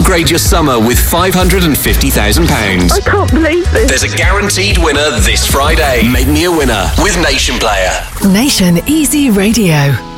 upgrade your summer with £550,000. I can't believe this. There's a guaranteed winner this Friday. Make me a winner with Nation Player. Nation Easy Radio.